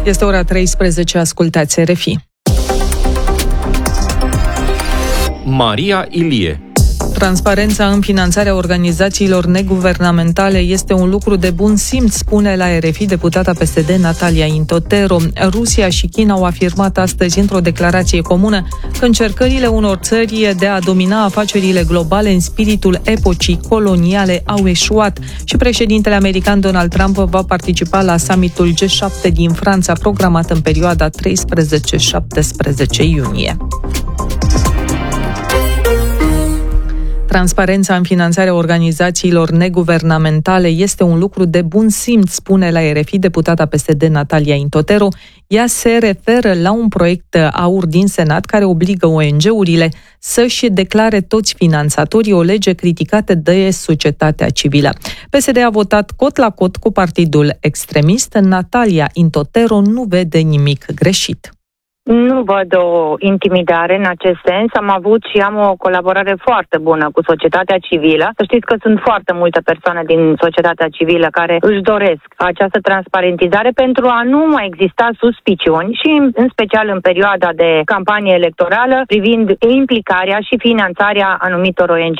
Este ora 13, ascultați RFI. Maria Ilie. Transparența în finanțarea organizațiilor neguvernamentale este un lucru de bun simț, spune la RFI deputata PSD Natalia Intotero. Rusia și China au afirmat astăzi într-o declarație comună că încercările unor țări de a domina afacerile globale în spiritul epocii coloniale au eșuat și președintele american Donald Trump va participa la summitul G7 din Franța, programat în perioada 13-17 iunie. Transparența în finanțarea organizațiilor neguvernamentale este un lucru de bun simț, spune la RFI deputata PSD Natalia Intotero. Ea se referă la un proiect AUR din Senat care obligă ONG-urile să-și declare toți finanțatorii, o lege criticată de societatea civilă. PSD a votat cot la cot cu partidul extremist. Natalia Intotero nu vede nimic greșit. Nu văd o intimidare în acest sens. Am avut și am o colaborare foarte bună cu societatea civilă. Să știți că sunt foarte multe persoane din societatea civilă care își doresc această transparentizare pentru a nu mai exista suspiciuni și în special în perioada de campanie electorală privind implicarea și finanțarea anumitor ONG.